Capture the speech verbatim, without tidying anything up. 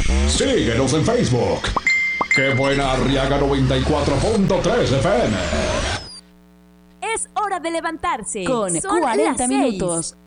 Síguenos en Facebook. ¡Qué buena Arriaga noventa y cuatro punto tres F M! Es hora de levantarse. Con Son cuarenta las seis. minutos.